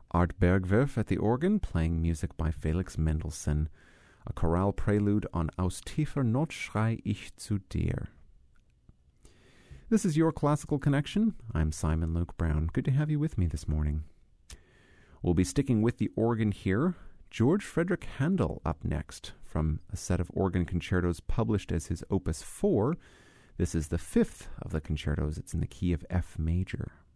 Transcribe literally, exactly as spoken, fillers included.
Art Bergwerf at the organ, playing music by Felix Mendelssohn. A chorale prelude on Aus tiefer Not schrei ich zu dir. This is Your Classical Connection. I'm Simon Luke Brown. Good to have you with me this morning. We'll be sticking with the organ here. George Frederick Handel up next, from a set of organ concertos published as his Opus four. This is the fifth of the concertos. It's in the key of F major.